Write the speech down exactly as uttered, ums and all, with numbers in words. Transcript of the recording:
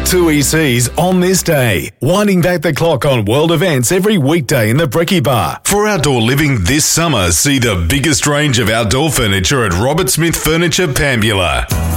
Two E Cs on this day, winding back the clock on world events every weekday in the Brekkie Bar. For outdoor living this summer, see the biggest range of outdoor furniture at Robert Smith Furniture Pambula.